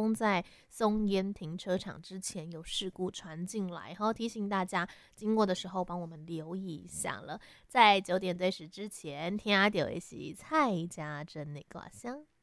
中在松烟停车场之前有事故传进来，然后提醒大家经过的时候帮我们留意一下了。在9点对10之前，听到的是蔡家珍的歌声。